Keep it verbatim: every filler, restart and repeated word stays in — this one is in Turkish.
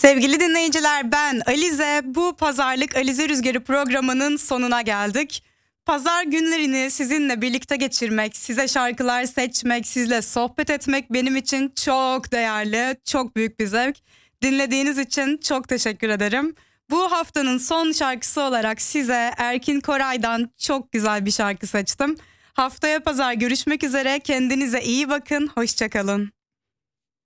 Sevgili dinleyiciler, ben Alize. Bu pazarlık Alize Rüzgarı programının sonuna geldik. Pazar günlerini sizinle birlikte geçirmek, size şarkılar seçmek, sizle sohbet etmek benim için çok değerli, çok büyük bir zevk. Dinlediğiniz için çok teşekkür ederim. Bu haftanın son şarkısı olarak size Erkin Koray'dan çok güzel bir şarkı seçtim. Haftaya pazar görüşmek üzere, kendinize iyi bakın, hoşça kalın.